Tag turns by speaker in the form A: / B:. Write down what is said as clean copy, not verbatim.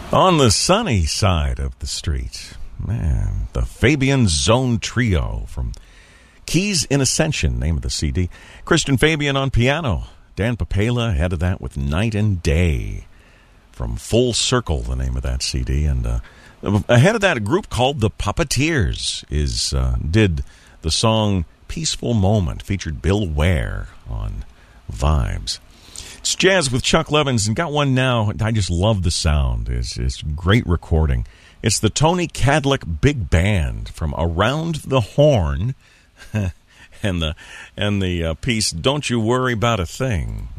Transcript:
A: On the sunny side of the street, man, the Fabian Zone Trio from Keys in Ascension, name of the CD. Christian Fabian on piano. Dan Papela ahead of that with Night and Day from Full Circle, the name of that CD. And ahead of that, a group called the Puppeteers did the song Peaceful Moment, featured Bill Ware on Vibes. It's Jazz with Chuck Levins, and got one now. I just love the sound. It's great recording. It's the Tony Cadlick Big Band from Around the Horn, and the piece "Don't You Worry About a Thing."